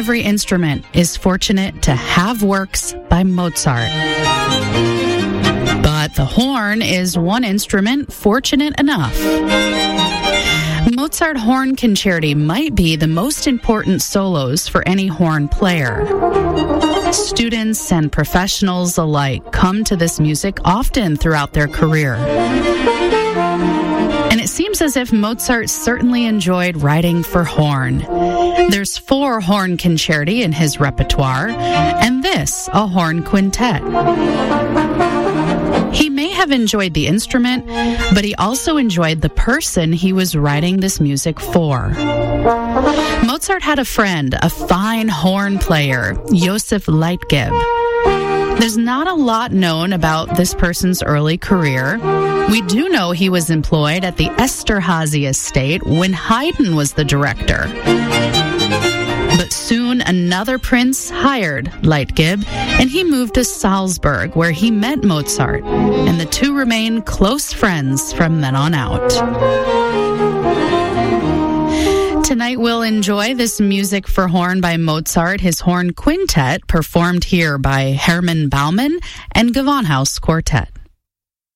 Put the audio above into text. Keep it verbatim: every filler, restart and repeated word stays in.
every instrument is fortunate to have works by Mozart. But the horn is one instrument fortunate enough. Mozart Horn Concerti might be the most important solos for any horn player. Students and professionals alike come to this music often throughout their career. And it seems as if Mozart certainly enjoyed writing for horn. There's four horn concerti in his repertoire, and this a horn quintet. He may have enjoyed the instrument, but he also enjoyed the person he was writing this music for. Mozart had a friend, a fine horn player, Joseph Leitgeb. There's not a lot known about this person's early career. We do know he was employed at the Esterházy estate when Haydn was the director. But soon another prince hired Leitgeb, and he moved to Salzburg, where he met Mozart, and the two remained close friends from then on out. Tonight we'll enjoy this music for horn by Mozart, his horn quintet, performed here by Hermann Baumann and Gewandhaus Quartet.